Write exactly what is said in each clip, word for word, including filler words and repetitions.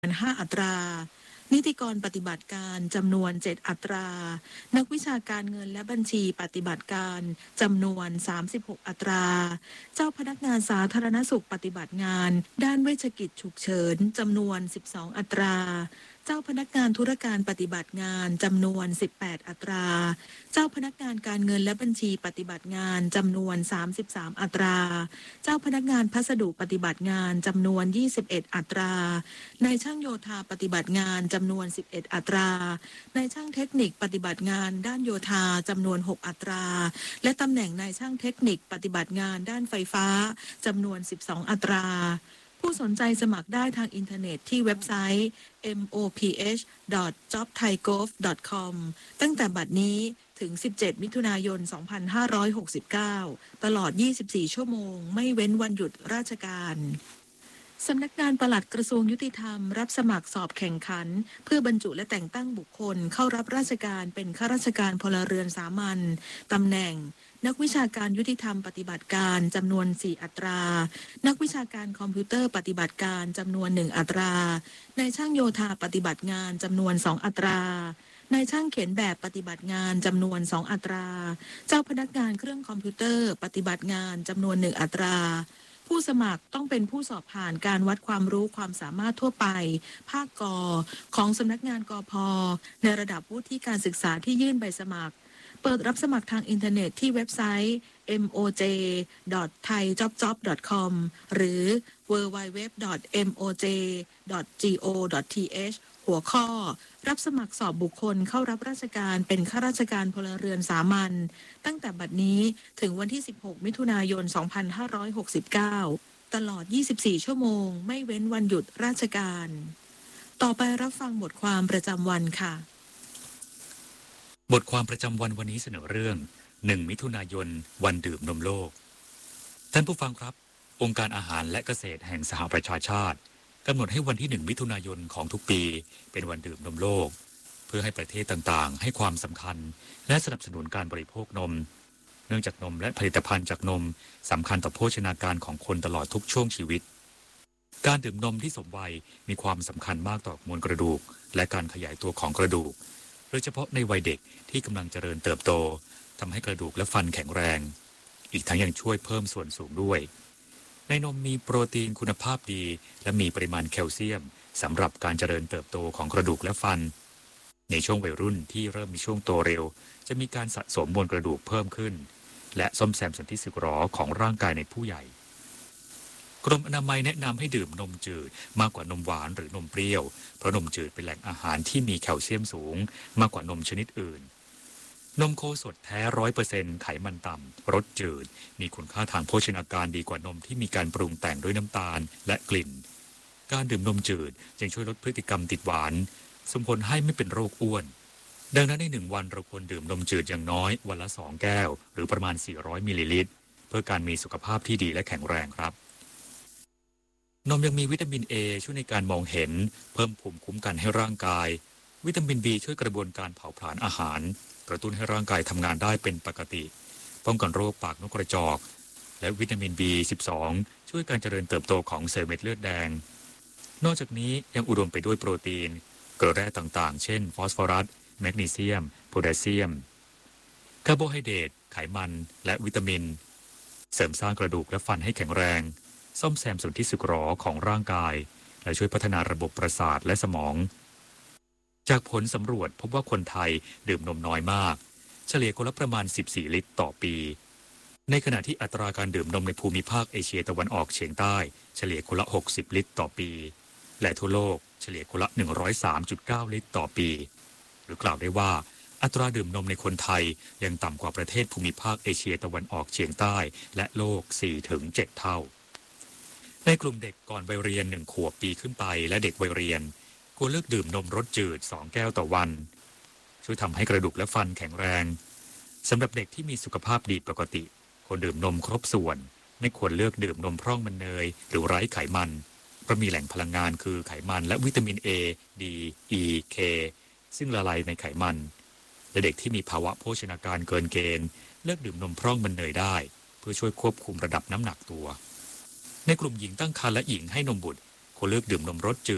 ห้าอัตรานิติกรปฏิบัติการจำนวนเจ็ดอัตรานักวิชาการเงินและบัญชีปฏิบัติการจำนวนสามสิบหกอัตราเจ้าพนักงานสาธารณสุขปฏิบัติงานด้านเวชกิจฉุกเฉินจำนวนสิบสองอัตราเจ้าพนักงานธุรการปฏิบัติงานจำนวนสิบแปดอัตราเจ้าพนักงานการเงินและบัญชีปฏิบัติงานจำนวนสามสิบสามอัตราเจ้าพนักงานพัสดุปฏิบัติงานจำนวนยี่สิบเอ็ดอัตรานายช่างโยธาปฏิบัติงานจำนวนสิบเอ็ดอัตรานายช่างเทคนิคปฏิบัติงานด้านโยธาจำนวนหกอัตราและตำแหน่งนายช่างเทคนิคปฏิบัติงานด้านไฟฟ้าจำนวนสิบสองอัตราผู้สนใจสมัครได้ทางอินเทอร์เน็ตที่เว็บไซต์ เอ็ม โอ พี เอช ดอท จ็อบ ไทย โกลฟ ดอท คอม ตั้งแต่บัดนี้ถึงสิบเจ็ดมิถุนายนสองพันห้าร้อยหกสิบเก้าตลอดยี่สิบสี่ชั่วโมงไม่เว้นวันหยุดราชการสำนักงานปลัดกระทรวงยุติธรรมรับสมัครสอบแข่งขันเพื่อบรรจุและแต่งตั้งบุคคลเข้ารับราชการเป็นข้าราชการพลเรือนสามัญตำแหน่งนักวิชาการยุติธรรมปฏิบัติการจำนวนสี่อัตรานักวิชาการคอมพิวเตอร์ปฏิบัติการจำนวนหนึ่งอัตรานายช่างโยธาปฏิบัติงานจำนวนสองอัตรานายช่างเขียนแบบปฏิบัติงานจำนวนสองอัตราเจ้าพนักงานเครื่องคอมพิวเตอร์ปฏิบัติงานจำนวนหนึ่งอัตราผู้สมัครต้องเป็นผู้สอบผ่านการวัดความรู้ความสามารถทั่วไปภาคกของสำนักงานกพ.ในระดับวุฒิการศึกษาที่ยื่นใบสมัครเปิดรับสมัครทางอินเทอร์เน็ตที่เว็บไซต์ เอ็ม โอ เจ ดอท ไทย จ็อบ จ็อบ ดอท คอม หรือ ดับเบิลยู ดับเบิลยู ดับเบิลยู ดอท เอ็ม โอ เจ ดอท จี โอ ดอท ที เอช หัวข้อรับสมัครสอบบุคคลเข้ารับราชการเป็นข้าราชการพลเรือนสามัญตั้งแต่บัดนี้ถึงวันที่สิบหกมิถุนายนสองพันห้าร้อยหกสิบเก้าตลอดยี่สิบสี่ชั่วโมงไม่เว้นวันหยุดราชการต่อไปรับฟังบทความประจำวันค่ะบทความประจำวันวันนี้เสนอเรื่องหนึ่งมิถุนายนวันดื่มนมโลกท่านผู้ฟังครับองค์การอาหารและเกษตรแห่งสหประชาชาติกำหนดให้วันที่หนึ่งมิถุนายนของทุกปีเป็นวันดื่มนมโลกเพื่อให้ประเทศต่างๆให้ความสำคัญและสนับสนุนการบริโภคนมเนื่องจากนมและผลิตภัณฑ์จากนมสำคัญต่อโภชนาการของคนตลอดทุกช่วงชีวิตการดื่มนมที่สมวัยมีความสำคัญมากต่อมวลกระดูกและการขยายตัวของกระดูกโดยเฉพาะในวัยเด็กที่กำลังเจริญเติบโตทำให้กระดูกและฟันแข็งแรงอีกทั้งยังช่วยเพิ่มส่วนสูงด้วยในนมมีโปรตีนคุณภาพดีและมีปริมาณแคลเซียมสำหรับการเจริญเติบโตของกระดูกและฟันในช่วงวัยรุ่นที่เริ่มมีช่วงโตเร็วจะมีการสะสมมวลกระดูกเพิ่มขึ้นและซ่อมแซมส่วนที่สึกหรอของร่างกายในผู้ใหญ่กรมอนามัยแนะนำให้ดื่มนมจืดมากกว่านมหวานหรือนมเปรี้ยวเพราะนมจืดเป็นแหล่งอาหารที่มีแคลเซียมสูงมากกว่านมชนิดอื่นนมโคสดแท้ ร้อยเปอร์เซ็นต์ ไขมันต่ำรสจืดมีคุณค่าทางโภชนาการดีกว่านมที่มีการปรุงแต่งด้วยน้ำตาลและกลิ่นการดื่มนมจืดจึงช่วยลดพฤติกรรมติดหวานส่งผลให้ไม่เป็นโรคอ้วนดังนั้นในหนึ่งวันเราควรดื่มนมจืดอย่างน้อยวันละสองแก้วหรือประมาณสี่ร้อยมิลลิลิตรเพื่อการมีสุขภาพที่ดีและแข็งแรงครับนมยังมีวิตามิน A ช่วยในการมองเห็นเพิ่มภูมิคุ้มกันให้ร่างกายวิตามิน B ช่วยกระบวนการเผาผลาญอาหารกระตุ้นให้ร่างกายทำงานได้เป็นปกติป้องกันโรคปากนกกระจอกและวิตามิน บี สิบสอง ช่วยการเจริญเติบโตของเซลล์เม็ดเลือดแดงนอกจากนี้ยังอุดมไปด้วยโปรตีนเกลือแร่ต่างๆเช่นฟอสฟอรัสแมกนีเซียมโพแทสเซียมคาร์โบไฮเดรตไขมันและวิตามินเสริมสร้างกระดูกและฟันให้แข็งแรงซ่อมแซมส่วนที่สึกหรอของร่างกายและช่วยพัฒนาระบบประสาทและสมองจากผลสำรวจพบว่าคนไทยดื่มนมน้อยมากเฉลี่ยคนละประมาณสิบสี่ลิตรต่อปีในขณะที่อัตราการดื่มนมในภูมิภาคเอเชียตะวันออกเฉียงใต้เฉลี่ยคนละหกสิบลิตรต่อปีและทั่วโลกเฉลี่ยคนละ หนึ่งร้อยสามจุดเก้า ลิตรต่อปีหรือกล่าวได้ว่าอัตราดื่มนมในคนไทยยังต่ำกว่าประเทศภูมิภาคเอเชียตะวันออกเฉียงใต้และโลก สี่ถึงเจ็ด เท่าในกลุ่มเด็กก่อนวัยเรียนหนึ่งขวบปีขึ้นไปและเด็กวัยเรียนควรเลือกดื่มนมรสจืดสองแก้วต่อวันช่วยทำให้กระดูกและฟันแข็งแรงสำหรับเด็กที่มีสุขภาพดีปกติควรดื่มนมครบส่วนไม่ควรเลือกดื่มนมพร่องมันเนยหรือไร้ไขมันเพราะมีแหล่งพลังงานคือไขมันและวิตามิน A D E K ซึ่งละลายในไขมันและเด็กที่มีภาวะโภชนาการเกินเกณฑ์เลือกดื่มนมพร่องมันเนยได้เพื่อช่วยควบคุมระดับน้ำหนักตัวในกลุ่มหญิงตั้งครรภ์และหญิงให้นมบุตรควรเลือกดื่มนมรสจืด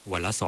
วันละ